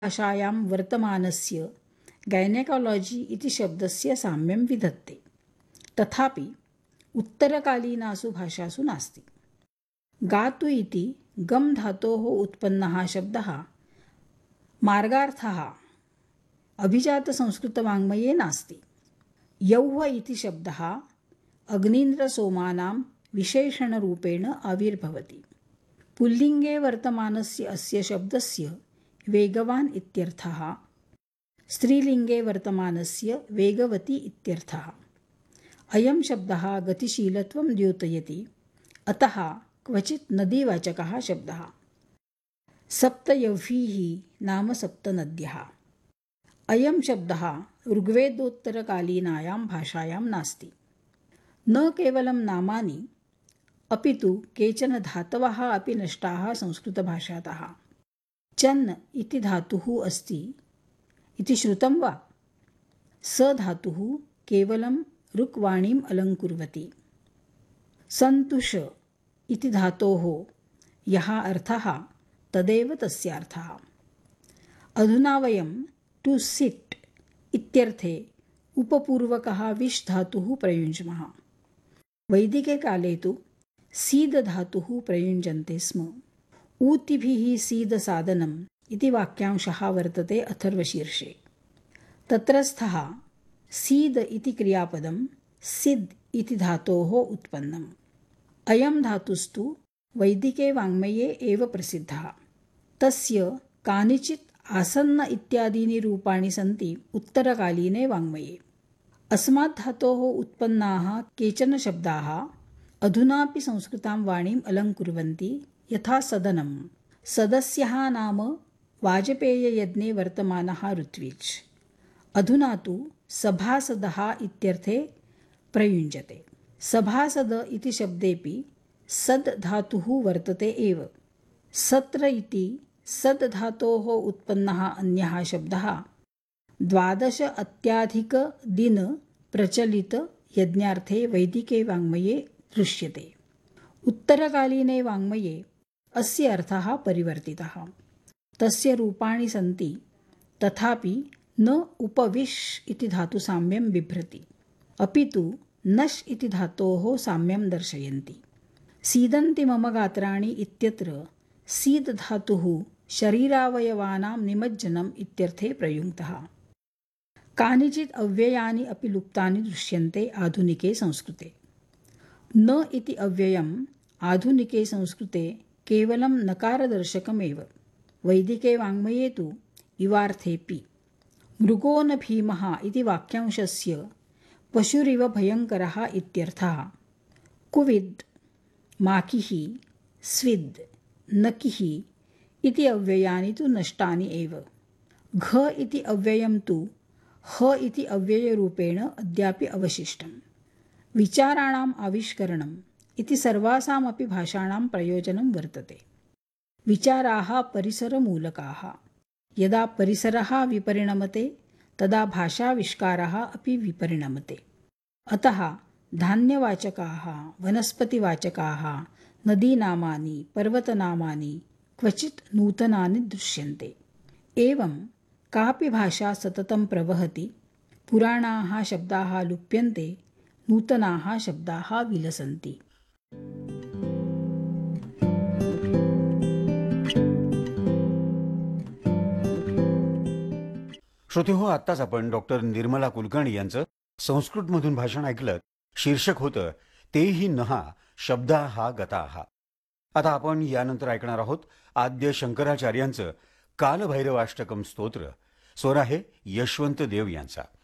भाषायां वर्तमानस्य गैनेकोलॉजी इति शब्दस्य साम्यं विधत्ते, तथापि उत्तरकालीनासु भाषासु नास्ति। गातु इति गम धातोः उत्पन्नः शब्दः मार्गार्थः अभिजातसंस्कृतवाङ्मये नास्ति। यौः इति शब्दः अग्नीन्द्रसोमानां विशेषणरूपेण आविर्भवति। पुल्लिङ्गे वर्तमानस्य अस्य शब्दस्य वेगवान् इत्यर्थः, स्त्रीलिङ्गे वर्तमानस्य वेगवती इत्यर्थः। अयं शब्दः गतिशीलत्वं द्योतयति, अतः क्वचित् नदीवाचकः शब्दः। सप्तयव्वीः नाम सप्तनद्यः। अयं शब्दः ऋग्वेदोत्तरकालीनायां भाषायां नास्ति। न केवलं नामानि, अपि तु केचन धातवः अपि नष्टाः संस्कृतभाषातः। चन् इति धातुः अस्ति इति श्रुतं वा? स धातुः केवलं ऋक्वाणीम् अलङ्कुर्वति। सन्तुष इति धातोः यः अर्थः तदेव तस्यार्थः। अधुना वयं टु सिट् इत्यर्थे उपपूर्वकः विश् धातुः प्रयुञ्ज्मः। वैदिके काले तु सीद धातुः प्रयुञ्जन्ते स्म। ऊतिभिः सीदसादनम् इति वाक्यांशः वर्तते अथर्वशीर्षे। तत्रस्थः सीद इति क्रियापदं सिद् इति धातोः उत्पन्नम्। अयं धातुस्तु वैदिके वाङ्मये एव प्रसिद्धः। तस्य कानिचित् आसन्न इत्यादीनि रूपाणि सन्ति उत्तरकालीने वाङ्मये। अस्मात् धातोः उत्पन्नाः केचन शब्दाः अधुनापि संस्कृतां वाणीम् अलङ्कुर्वन्ति, यथा सदनं। सदस्यः नाम वाजपेययज्ञे वर्तमानः ऋत्विज्। अधुना तु सभासदः इत्यर्थे प्रयुञ्जते। सभासद इति शब्देपि सद् धातुः वर्तते एव। सत्र इति सद् धातोः उत्पन्नः अन्यः शब्दः 12 अत्याधिक दिन प्रचलित यज्ञार्थे वैदिके वाङ्मये दृश्यते। उत्तरकालीने वाङ्मये अस्य अर्थः परिवर्तितः। तस्य रूपाणि सन्ति, तथापि न उपविश् इति धातुसाम्यं बिभ्रति, अपि तु नश् इति धातोः साम्यं दर्शयन्ति। सीदन्ति मम गात्राणि इत्यत्र सीद् धातुः शरीरावयवानां निमज्जनम् इत्यर्थे प्रयुक्तः। कानिचित् अव्ययानि अपि लुप्तानि दृश्यन्ते आधुनिके संस्कृते। न इति अव्ययम् आधुनिके संस्कृते केवलं नकारदर्शकमेव। वैदिके वाङ्मये तु इवार्थेऽपि। मृगो न भीमः इति वाक्यांशस्य पशुरिव भयङ्करः इत्यर्थः। कुविद्, माकिः, स्विद्, नकिः इति अव्ययानि तु नष्टानि एव। घ इति अव्ययं तु ह इति अव्ययरूपेण अद्यापि अवशिष्टम्। विचाराणाम् आविष्करणम् इति सर्वासामपि भाषाणां प्रयोजनं वर्तते। विचाराः परिसरमूलकाः। यदा परिसरः विपरिणमते तदा भाषाविष्कारः अपि विपरिणमते। अतः धान्यवाचकाः, वनस्पतिवाचकाः, नदीनामानि, पर्वतनामानि क्वचित् नूतनानि दृश्यन्ते। एवं कापि भाषा सततं प्रवहति, पुराणाः शब्दाः लुप्यन्ते, नूतनाः शब्दाः विलसन्ति। श्रोतेहो, आत्ताच आपण डॉक्टर निर्मला कुलकर्णी यांचं संस्कृतमधून भाषण ऐकलं. शीर्षक होतं तेही नहा शब्दाः गताः. आता आपण यानंतर ऐकणार आहोत आद्य शंकराचार्यांचं कालभैरवाष्टकम स्तोत्र. स्वर आहे यशवंत देव यांचा.